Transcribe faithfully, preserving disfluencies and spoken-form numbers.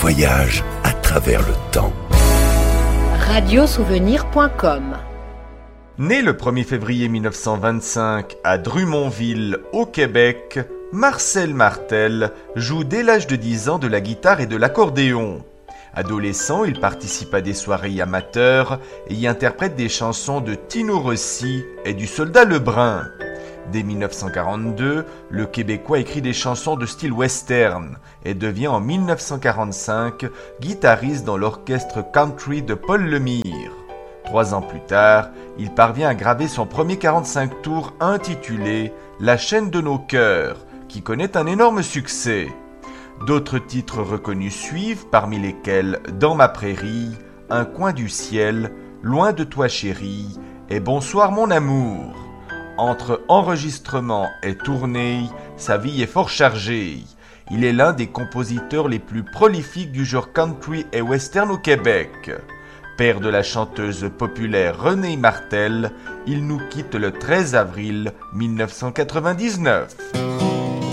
voyage à travers le temps. radiosouvenir point com. Né le premier février mille neuf cent vingt-cinq à Drummondville, au Québec, Marcel Martel joue dès l'âge de dix ans de la guitare et de l'accordéon. Adolescent, il participe à des soirées amateurs et y interprète des chansons de Tino Rossi et du Soldat Lebrun. Dès mille neuf cent quarante-deux, le Québécois écrit des chansons de style western et devient en mille neuf cent quarante-cinq guitariste dans l'orchestre country de Paul Lemire. Trois ans plus tard, il parvient à graver son premier quarante-cinq tours intitulé « La chaîne de nos cœurs », qui connaît un énorme succès. D'autres titres reconnus suivent, parmi lesquels « Dans ma prairie »,« Un coin du ciel »,« Loin de toi chérie » et « Bonsoir mon amour ». Entre enregistrement et tournée, sa vie est fort chargée. Il est l'un des compositeurs les plus prolifiques du genre country et western au Québec. Père de la chanteuse populaire Renée Martel, il nous quitte le treize avril mille neuf cent quatre-vingt-dix-neuf.